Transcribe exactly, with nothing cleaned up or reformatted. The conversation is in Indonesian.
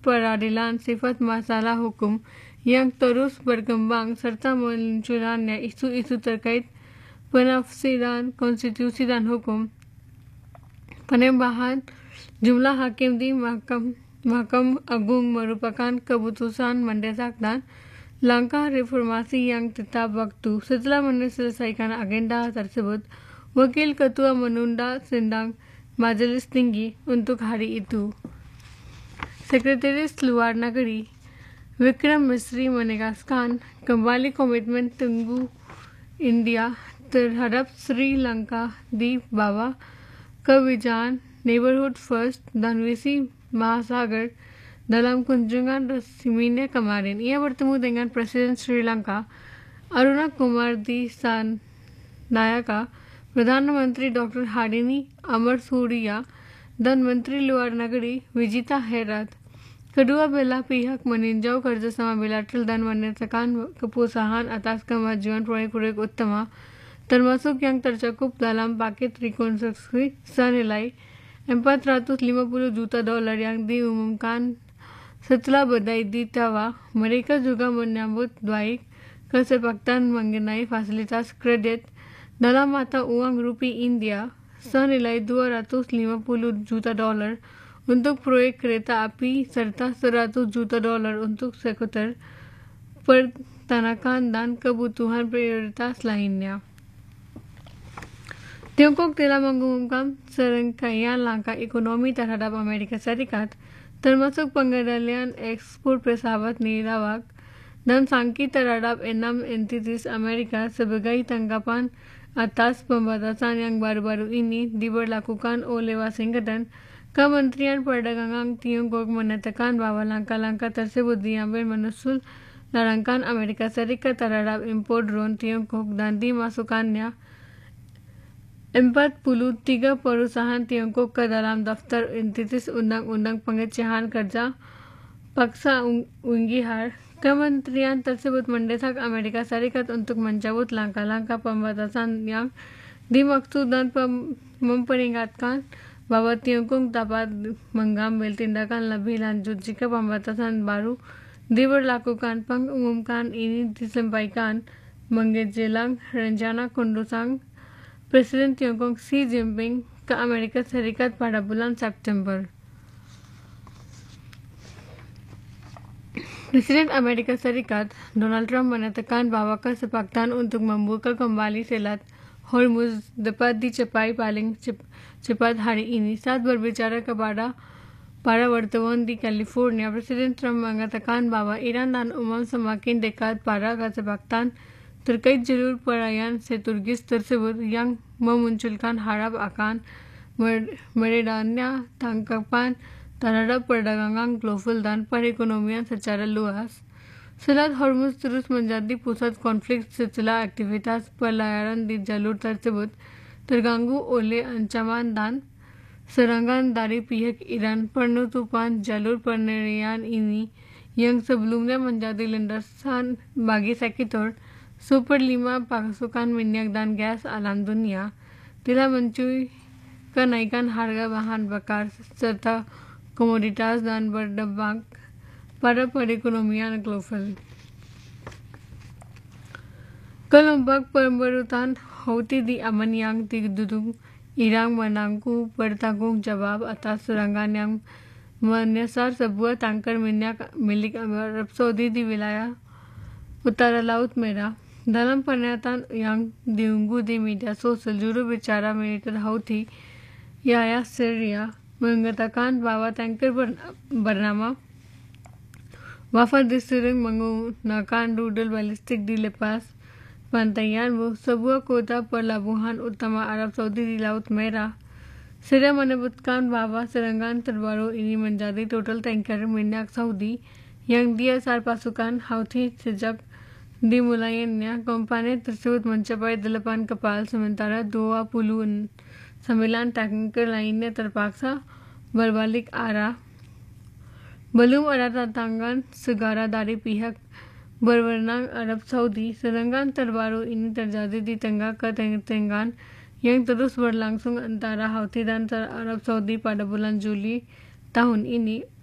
peradilan sifat masalah hukum yang terus berkembang serta munculnya isu-isu terkait penafsiran konstitusi dan hukum. Penambahan jumlah hakim di Mahkam, Mahkamah Agung merupakan keputusan mendesak dan langkah reformasi yang tetap waktu. Setelah menyelesaikan agenda tersebut, Wakil Ketua menunda sidang Majelis Tinggi untuk hari itu. Sekretaris Luar Negeri Vikram Misri menegaskan kembali komitmen Tengku India terhadap Sri Lanka di bawah kebijakan Neighborhood First dan Visi Mahasagar dalam kunjungan resminya kemarin. Ia bertemu dengan Presiden Sri Lanka Aruna Kumar Dissanayaka, Perdana Menteri Doktor Harini Amarsurya dan Menteri Luar Negeri Vijita Herat. Kedua belah pihak meninjau kerjasama bilateral dan menyatakan kepuasan atas kemajuan proyek-proyek utama, termasuk yang tercakup dalam paket rekonstruksi senilai empat ratus lima puluh juta dolar yang diumumkan setelah badai di Tawa. Mereka juga menyambut baik kesepakatan mengenai fasilitas kredit dalam mata uang rupiah India senilai dua ratus lima puluh juta dolar untuk proyek kereta api serta seratus juta dolar untuk sektor peternakan dan kebutuhan prioritas lainnya. Tiongkok telah mengumumkan serangkaian langkah ekonomi terhadap Amerika Serikat, termasuk pengendalian ekspor pesawat nirawak dan sanksi terhadap enam entitas Amerika sebagai tanggapan atas pembatasan yang baru-baru ini diberlakukan oleh Washington. Kementerian Perdagangan Tiongkok menyatakan bahwa langkah-langkah tersebut diambil menyusul larangan Amerika Serikat terhadap impor drone Tiongkok dan dimasukkannya empat puluh tiga perusahaan Tiongkok ke dalam daftar entitas Undang-Undang Pengecahan Kerja Paksa Unggihar. Kementerian tersebut mendesak Amerika Serikat untuk mencabut langkah-langkah pembatasan yang dimaksud dan memperingatkan bahwa Tiongkok dapat mengambil tindakan lebih lanjut jika pembatasan baru diberlakukan. Pengumuman ini disampaikan menjelang rencana kunjungan Presiden Tiongkok Xi Jinping ke Amerika Serikat pada bulan September. Presiden Amerika Serikat Donald Trump menyatakan bahwa kesepakatan untuk membuka kembali Selat Hormuz dapat dicapai paling cepat hari ini. Saat berbicara kepada para wartawan di California, Presiden Trump mengatakan bahwa Iran dan Oman semakin dekat pada kesepakatan terkait jalur perairan strategis tersebut yang memunculkan harap akan meredanya tangkapan terhadap perdagangan global dan perekonomian secara luas. Selat Hormuz terus menjadi pusat konflik setelah aktivitas pelayaran di jalur tersebut terganggu oleh ancaman dan serangan dari pihak Iran. Penutupan jalur perairan ini yang sebelumnya menjadi landasan bagi sektor seperlima pasokan minyak dan gas alam dunia telah mencuit kenaikan harga bahan bakar serta komoditas dan berdampak pada perekonomian global. Kelompok pemberontak Houthi di Yaman yang didukung Iran mengaku bertanggung jawab atas serangan yang menyasar sebuah tangker minyak milik Arab Saudi di wilayah utara Laut Merah. Dalam pernyataan yang diunggah di media sosial, juru bicara militer Houthi Yahya Syria mengatakan bahwa tanker bernama Wafat diserang menggunakan rudal balistik di lepas pantaian sebuah kota pelabuhan utama Arab Saudi di Laut Merah. Syria menyebutkan bahwa serangan terbaru ini menjadi total tanker minyak Saudi yang diasar pasukan Houthi sejak dimulainya kompani tersebut mencapai delapan kapal, sementara dua puluh sembilan tanker lainnya terpaksa berbalik arah. Belum ada tantangan segera dari pihak berwenang Arab Saudi. Serangan terbaru ini terjadi di tengah ketegangan yang terus berlangsung antara Houthi dan Arab Saudi pada bulan Juli tahun ini.